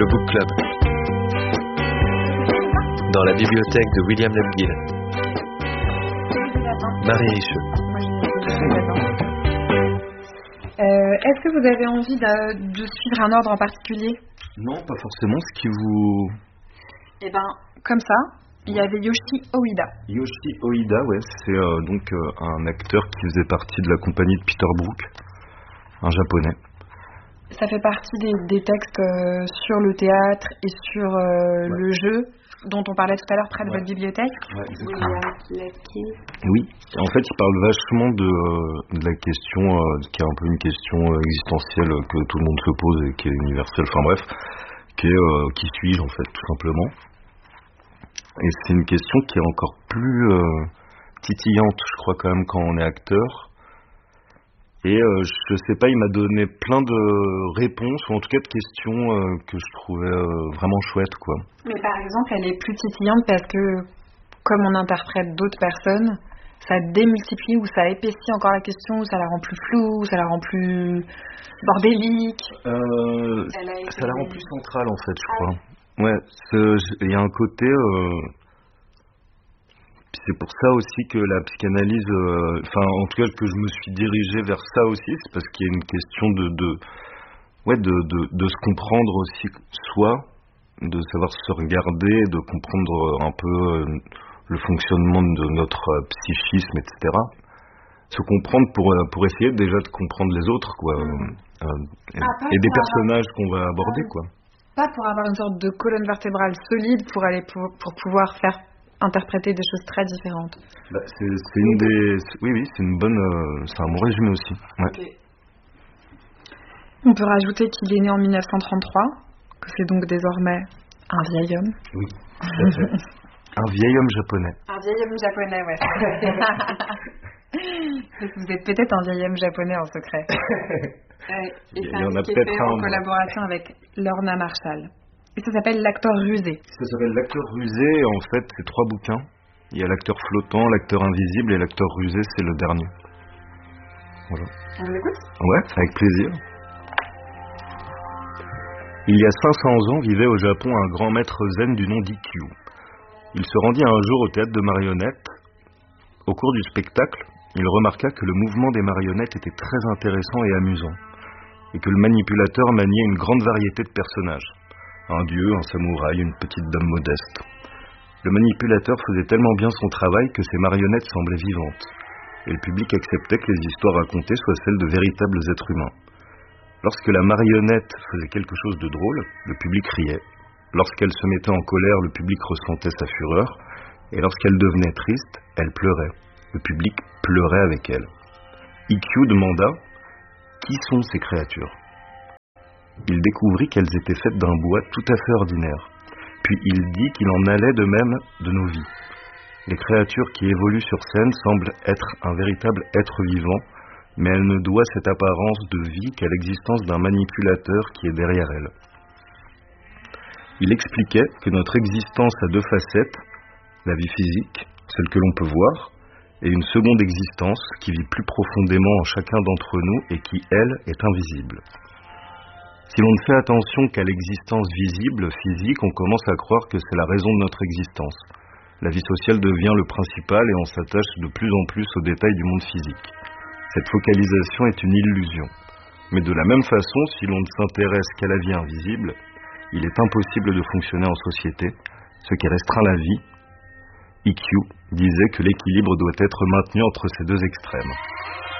le Book Club. Dans la bibliothèque de William Lebguil. Marie Richeux. Est-ce que vous avez envie de suivre un ordre en particulier? Non, pas forcément. Ce qui vous... Eh ben, comme ça, il y avait Yoshi Oida. Yoshi Oida, ouais, c'est donc un acteur qui faisait partie de la compagnie de Peter Brook, un japonais. Ça fait partie des textes sur le théâtre et sur le jeu dont on parlait tout à l'heure près de votre bibliothèque. Ouais, exactement. Oui, en fait, il parle vachement de la question, qui est un peu une question existentielle que tout le monde se pose et qui est universelle, enfin bref, qui suis-je en fait, tout simplement. Et c'est une question qui est encore plus titillante, je crois quand même, quand on est acteur. Et je sais pas, il m'a donné plein de réponses, ou en tout cas de questions que je trouvais vraiment chouettes, quoi. Mais par exemple, elle est plus titillante parce que, comme on interprète d'autres personnes, ça démultiplie ou ça épaissit encore la question, ou ça la rend plus floue, ou ça la rend plus bordélique. Ça la rend plus centrale, en fait, je crois. Ouais, il y a un côté... c'est pour ça aussi que la psychanalyse, en tout cas que je me suis dirigé vers ça aussi, c'est parce qu'il y a une question de se comprendre aussi soi, de savoir se regarder, de comprendre un peu le fonctionnement de notre psychisme, etc. Se comprendre pour essayer déjà de comprendre les autres, quoi, et des personnages qu'on va aborder, quoi. Pas pour avoir une sorte de colonne vertébrale solide pour pouvoir faire interpréter des choses très différentes. C'est une des... Oui, c'est une bonne... c'est un bon résumé aussi. Ouais. Okay. On peut rajouter qu'il est né en 1933, que c'est donc désormais un vieil homme. Oui, tout à fait. Un vieil homme japonais. Un vieil homme japonais, ouais. Vous êtes peut-être un vieil homme japonais en secret. Et c'est un livre qui est fait en collaboration avec Lorna Marshall. Et ça s'appelle L'acteur rusé. Ça s'appelle L'acteur rusé, et en fait, c'est 3 bouquins. Il y a l'acteur flottant, l'acteur invisible, et l'acteur rusé, c'est le dernier. Voilà. On vous écoute ? Ouais, avec plaisir. Il y a 500 ans, vivait au Japon un grand maître zen du nom d'Ikkyu. Il se rendit un jour au théâtre de marionnettes. Au cours du spectacle, il remarqua que le mouvement des marionnettes était très intéressant et amusant, et que le manipulateur maniait une grande variété de personnages. Un dieu, un samouraï, une petite dame modeste. Le manipulateur faisait tellement bien son travail que ses marionnettes semblaient vivantes, et le public acceptait que les histoires racontées soient celles de véritables êtres humains. Lorsque la marionnette faisait quelque chose de drôle, le public riait. Lorsqu'elle se mettait en colère, le public ressentait sa fureur, et lorsqu'elle devenait triste, elle pleurait. Le public pleurait avec elle. Ikkyu demanda « Qui sont ces créatures ?» Il découvrit qu'elles étaient faites d'un bois tout à fait ordinaire. Puis il dit qu'il en allait de même de nos vies. Les créatures qui évoluent sur scène semblent être un véritable être vivant, mais elles ne doivent cette apparence de vie qu'à l'existence d'un manipulateur qui est derrière elles. Il expliquait que notre existence a 2 facettes, la vie physique, celle que l'on peut voir, et une seconde existence qui vit plus profondément en chacun d'entre nous et qui, elle, est invisible. Si l'on ne fait attention qu'à l'existence visible, physique, on commence à croire que c'est la raison de notre existence. La vie sociale devient le principal et on s'attache de plus en plus aux détails du monde physique. Cette focalisation est une illusion. Mais de la même façon, si l'on ne s'intéresse qu'à la vie invisible, il est impossible de fonctionner en société, ce qui restreint la vie. Ikkyu disait que l'équilibre doit être maintenu entre ces 2 extrêmes.